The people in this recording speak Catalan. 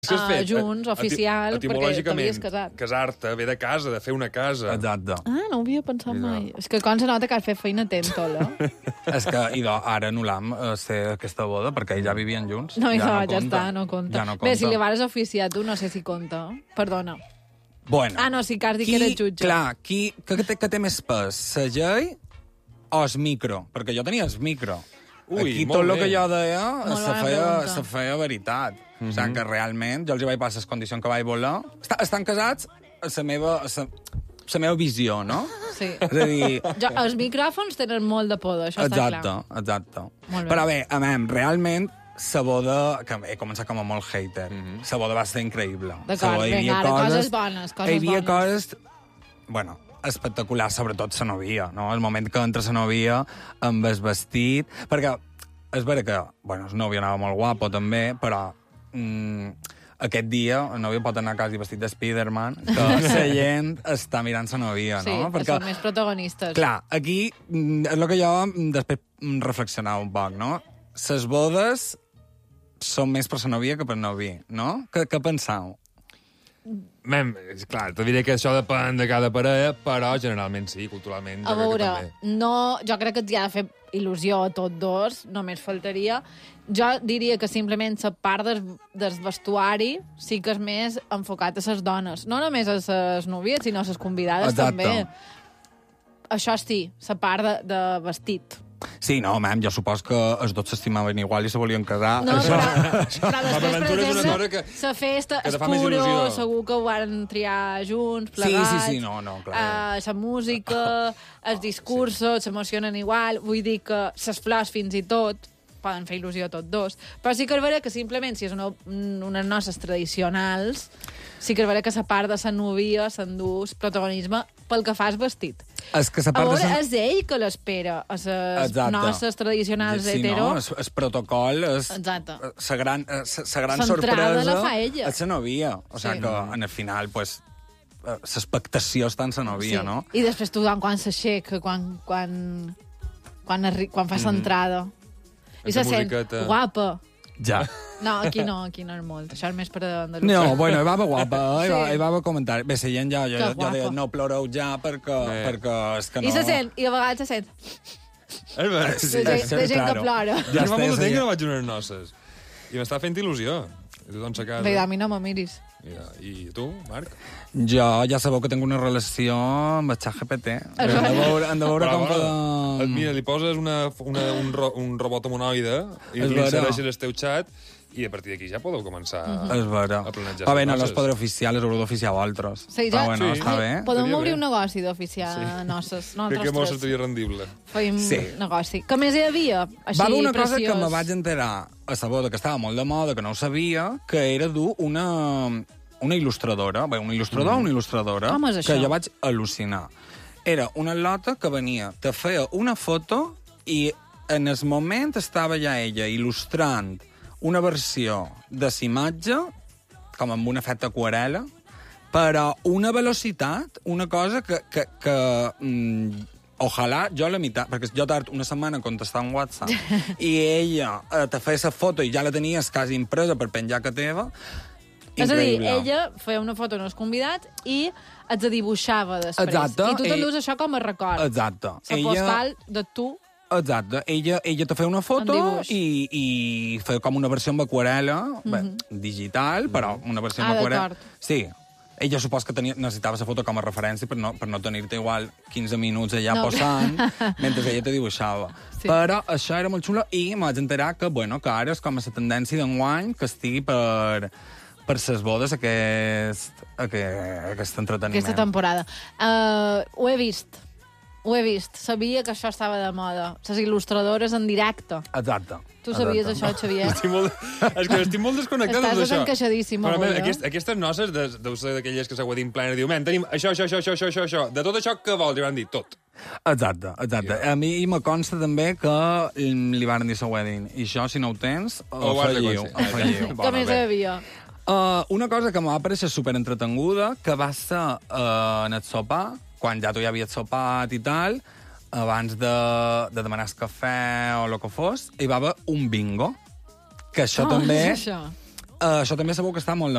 junts, oficial, perquè t'havies casat. Casar-te, ve de casa, de fer una casa. Exacte. Ah, no ho havia pensat mai. És que com se nota que has fet feina atenta, És que ara anul·lam aquesta boda, perquè ells ja vivien junts. No, ja està, no compta. Ja no compta. Bé, si li vas oficiar tu, no sé si compta. Perdona. Bueno. Ah, no, sí que has dit que era jutge. Clar, que té més pes, la llei o el micro? Perquè jo tenia el micro. Aquí tot el que jo deia se feia veritat. O sigui que realment jo els vaig passar les condicions que vaig voler. Estan casats a la meva visió, no? Sí. És a dir... Els micròfons tenen molt de poder, això està clar. Exacte. Però bé, realment, la boda, que he començat com a molt hater, la boda va ser increïble. D'acord, vinga, ara, coses bones. Hi havia coses... Bueno, espectacular, sobretot la novia, no? El moment que entra la novia amb el vestit... Perquè és vera que, bueno, el nòvio anava molt guapo, també, però aquest dia el nòvio pot anar quasi vestit de Spiderman, que la gent està mirant la novia, no? Sí, perquè són més protagonistes. Clar, aquí és el que jo després reflexionava un poc, no? Les bodes són més per la novia que per el novi, no? Què penseu? Clar, te diré que això depèn de cada parella, però generalment sí, culturalment. A veure, jo crec que t'hi ha de fer il·lusió a tots dos, només faltaria. Jo diria que simplement la part del vestuari sí que és més enfocat a les dones. No només a les novies, sinó a les convidades també. Això sí, la part de vestit. Sí, no, jo supos que els dos s'estimaven igual i se volien casar. No, però després, per exemple, la festa, el puro, segur que ho van triar junts, plegats. Sí, no, clar. La música, els discursos, s'emocionen igual. Vull dir que les flors, fins i tot, poden fer il·lusió a tots dos. Però sí que és vera que simplement, si és unes noces tradicionals, sí que és vera que la part de la novia s'endús protagonisme pel que fa al vestit. A veure, és ell que l'espera, a les noces tradicionals hetero. Sí, no, el protocol és... Exacte. La gran sorpresa la fa ella. És la novia. O sigui que, en el final, pues, l'expectació està en la novia, no? I després tothom quan s'aixeca, quan fa l'entrada. I se sent guapa. Ja. No, aquí no és molt. Això és més per Andalusia. No, bueno, hi va guapa, hi va comentar. Bé, la gent jo deia, no ploreu ja perquè és que no... I se sent, i a vegades se sent... De gent que plora. Ja fa molt de temps que no vaig a unes noces. I m'està fent il·lusió. I tothom a casa. Bé, a mi no me miris. I tu, Marc? Jo ja sabeu que tinc una relació amb el ChatGPT. Hem de veure com podem... Mira, li poses un robot humanoide i li insereixes el teu xat i a partir d'aquí ja podeu començar a planejar. Però bé, no les podré oficiar, les haureu d'oficiar vosaltres. Sí, ja. Bueno, està bé. Podem obrir un negoci d'oficiar noces. Crec que molt seria rendible. Feim negoci. Què més hi havia? Va haver una cosa que me vaig enterar a la boda, que estava molt de moda, que no ho sabia, que era dur una il·lustradora. Bé, un il·lustrador o una il·lustradora. Com és això? Que jo vaig al·lucinar. Era una lota que venia, te feia una foto i en el moment estava ja ella il·lustrant una versió de l'imatge, com amb un efecte aquarela, però una velocitat, una cosa que ojalà jo la meitat, perquè jo tard una setmana a contestar un WhatsApp i ella te feia la foto i ja la tenies quasi impresa per penjar que teva. Increïble. És a dir, ella feia una foto en els convidats i et dibuixava després. Exacte. I tu t'endús això com a record. Exacte. La postal de tu. Exacte. Ella te feia una foto i feia com una versió amb aquarela, digital, però una versió amb aquarela. D'acord. Sí. Ella supos que necessitava la foto com a referència per no tenir-te igual 15 minuts allà posant mentre ella te dibuixava. Sí. Però això era molt xulo i m'haig enterar que ara és com a la tendència d'enguany que estigui per les bodes aquest entreteniment. Aquesta temporada. Ho he vist. Sabia que això estava de moda. Les il·lustradores en directe. Exacte. Tu sabies això, Xavier? És que estic molt desconnectat d'això. Estàs encaixadíssim avui, Aquestes noces deu ser d'aquelles que s'ho din plena. Diu, tenim això. De tot això que vols? I van dir tot. Exacte. A mi me consta també que li van dir la wedding. I això, si no ho tens, ho falliu. Què més hi havia? Una cosa que m'ha pareixer superentretenguda, que va ser en el sopar, quan ja tu ja havies sopat i tal, abans de demanar el cafè o el que fos, hi va haver un bingo. Que això també... És això? Això també sabeu que està molt